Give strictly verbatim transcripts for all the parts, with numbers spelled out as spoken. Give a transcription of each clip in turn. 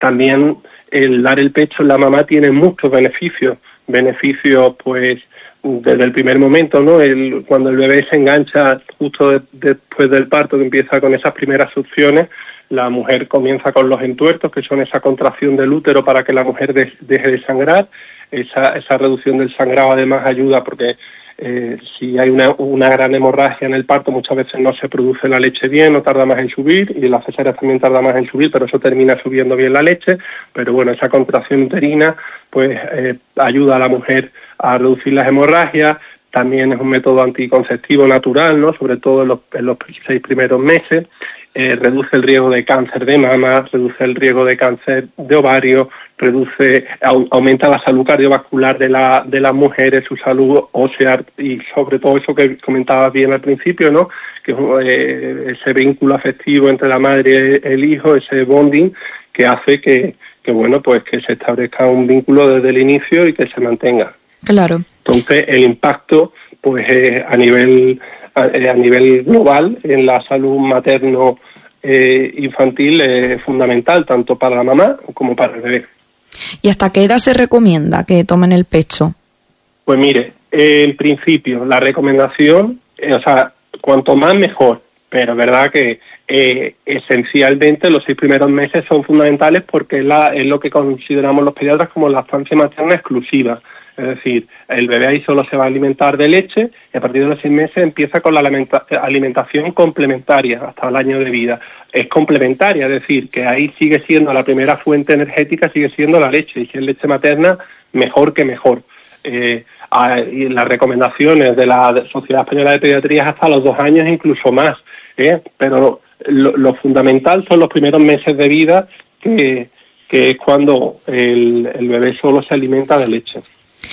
también el dar el pecho en la mamá tiene muchos beneficios, beneficios pues desde el primer momento, ¿no? El, cuando el bebé se engancha justo de, después del parto, que empieza con esas primeras succiones, la mujer comienza con los entuertos, que son esa contracción del útero para que la mujer de, deje de sangrar. Esa, esa reducción del sangrado además ayuda porque eh, si hay una, una gran hemorragia en el parto, muchas veces no se produce la leche bien, no tarda más en subir, y la cesárea también tarda más en subir, pero eso termina subiendo bien la leche. Pero bueno, esa contracción uterina pues eh, ayuda a la mujer a reducir las hemorragias. También es un método anticonceptivo natural, ¿no? Sobre todo en los, en los seis primeros meses. Eh, reduce el riesgo de cáncer de mama, reduce el riesgo de cáncer de ovario, reduce, au, aumenta la salud cardiovascular de la de las mujeres, su salud ósea y sobre todo eso que comentabas bien al principio, ¿no? Que eh, ese vínculo afectivo entre la madre y el hijo, ese bonding que hace que, que bueno, pues que se establezca un vínculo desde el inicio y que se mantenga. Claro. Entonces el impacto pues eh, a nivel a, a nivel global en la salud materno eh, infantil es eh, fundamental tanto para la mamá como para el bebé. ¿Y hasta qué edad se recomienda que tomen el pecho? Pues mire, eh, en principio la recomendación, eh, o sea, cuanto más mejor, pero es verdad que eh, esencialmente los seis primeros meses son fundamentales porque es, la, es lo que consideramos los pediatras como lactancia materna exclusiva. Es decir, el bebé ahí solo se va a alimentar de leche y a partir de los seis meses empieza con la alimenta- alimentación complementaria hasta el año de vida. Es complementaria, es decir, que ahí sigue siendo la primera fuente energética, sigue siendo la leche, y si es leche materna, mejor que mejor. Eh, y las recomendaciones de la Sociedad Española de Pediatría es hasta los dos años, incluso más, ¿eh? Pero lo, lo fundamental son los primeros meses de vida, que, que es cuando el, el bebé solo se alimenta de leche.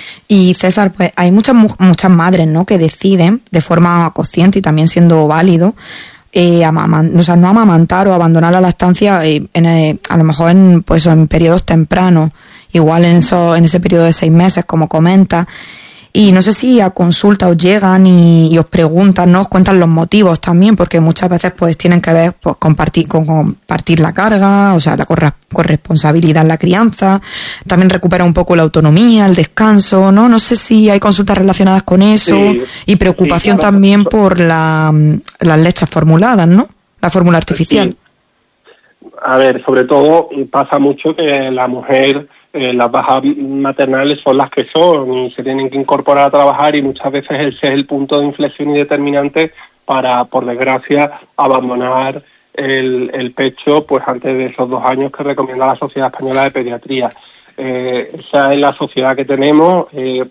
Y César, pues hay muchas muchas madres, ¿no?, que deciden de forma consciente y también siendo válido, eh, amaman, o sea, no amamantar o abandonar la lactancia eh, en, eh, a lo mejor en pues en periodos tempranos, igual en eso en ese periodo de seis meses, como comenta. Y no sé si a consulta os llegan y, y os preguntan, ¿no? Os cuentan los motivos también, porque muchas veces pues tienen que ver pues compartir con compartir la carga, o sea, la corre, corresponsabilidad en la crianza, también recupera un poco la autonomía, el descanso, ¿no? No sé si hay consultas relacionadas con eso, sí, y preocupación sí, claro, también por la, las leches formuladas, ¿no? La fórmula artificial. Sí. A ver, sobre todo pasa mucho que la mujer Eh, las bajas maternales son las que son y se tienen que incorporar a trabajar, y muchas veces ese es el punto de inflexión y determinante para, por desgracia, abandonar el, el pecho pues antes de esos dos años que recomienda la Sociedad Española de Pediatría. Eh, esa es la sociedad que tenemos eh,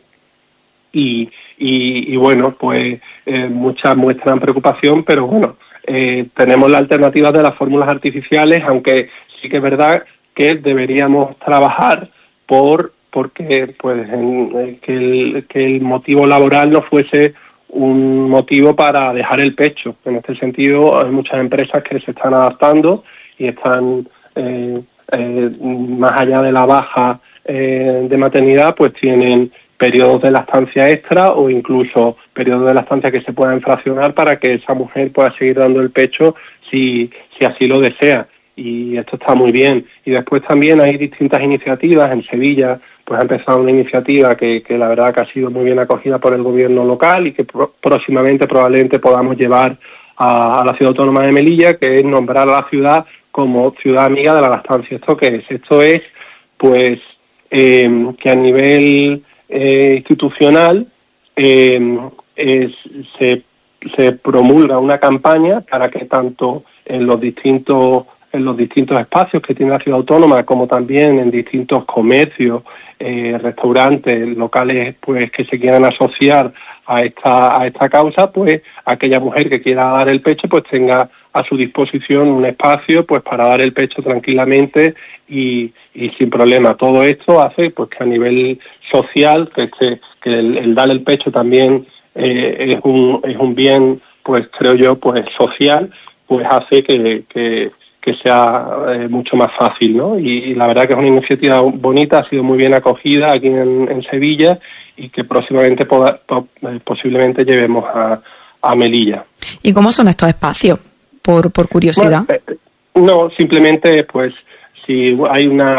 y, y, y bueno, pues eh, muchas muestran preocupación, pero bueno, eh, tenemos la alternativa de las fórmulas artificiales, aunque sí que es verdad que deberíamos trabajar por porque pues en, que, el, que el motivo laboral no fuese un motivo para dejar el pecho. En este sentido, hay muchas empresas que se están adaptando y están eh, eh, más allá de la baja eh, de maternidad, pues tienen periodos de lactancia extra o incluso periodos de lactancia que se puedan fraccionar para que esa mujer pueda seguir dando el pecho si si así lo desea. Y esto está muy bien. Y después también hay distintas iniciativas. En Sevilla pues ha empezado una iniciativa que, que la verdad que ha sido muy bien acogida por el gobierno local y que pro- próximamente probablemente podamos llevar a, a la ciudad autónoma de Melilla, que es nombrar a la ciudad como ciudad amiga de la lactancia. ¿Esto qué es? Esto es pues eh, que a nivel eh, institucional eh, es, se, se promulga una campaña para que tanto en los distintos en los distintos espacios que tiene la ciudad autónoma, como también en distintos comercios, eh, restaurantes, locales, pues que se quieran asociar a esta a esta causa, pues aquella mujer que quiera dar el pecho, pues tenga a su disposición un espacio, pues para dar el pecho tranquilamente y, y sin problema. Todo esto hace, pues que a nivel social, que este, que el, el dar el pecho también eh, es un es un bien, pues creo yo, pues social, pues hace que que que sea eh, mucho más fácil, ¿no? Y, y la verdad que es una iniciativa bonita, ha sido muy bien acogida aquí en, en Sevilla y que próximamente poda, po, eh, posiblemente llevemos a, a Melilla. ¿Y cómo son estos espacios? Por, por curiosidad. Bueno, eh, no, simplemente pues si hay una